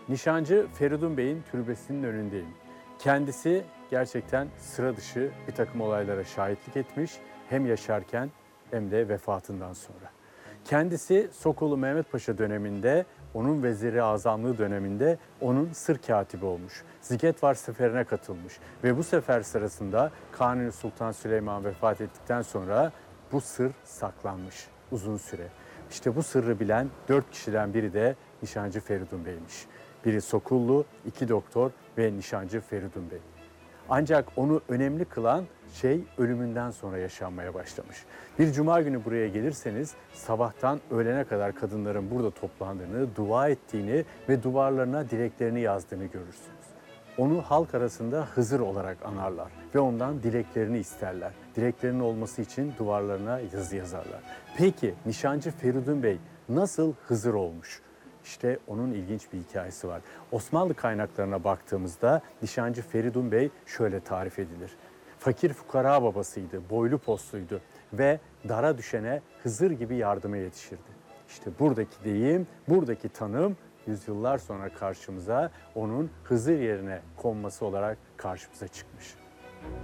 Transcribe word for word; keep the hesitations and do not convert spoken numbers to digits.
Nişancı Feridun Bey'in türbesinin önündeyim. Kendisi gerçekten sıra dışı bir takım olaylara şahitlik etmiş, hem yaşarken hem de vefatından sonra. Kendisi Sokolu Mehmet Paşa döneminde, onun veziri azamlığı döneminde onun sır katibi olmuş. Zigetvar seferine katılmış ve bu sefer sırasında Kanuni Sultan Süleyman vefat ettikten sonra bu sır saklanmış uzun süre. İşte bu sırrı bilen dört kişiden biri de Nişancı Feridun Bey'miş. Biri Sokullu, iki doktor ve Nişancı Feridun Bey. Ancak onu önemli kılan şey ölümünden sonra yaşanmaya başlamış. Bir cuma günü buraya gelirseniz sabahtan öğlene kadar kadınların burada toplandığını, dua ettiğini ve duvarlarına dileklerini yazdığını görürsünüz. Onu halk arasında Hızır olarak anarlar ve ondan dileklerini isterler. Dileklerinin olması için duvarlarına yazı yazarlar. Peki Nişancı Feridun Bey nasıl Hızır olmuş? İşte onun ilginç bir hikayesi var. Osmanlı kaynaklarına baktığımızda Nişancı Feridun Bey şöyle tarif edilir. Fakir fukara babasıydı, boylu posluydu ve dara düşene Hızır gibi yardıma yetişirdi. İşte buradaki deyim, buradaki tanım yüzyıllar sonra karşımıza onun Hızır yerine konması olarak karşımıza çıkmış.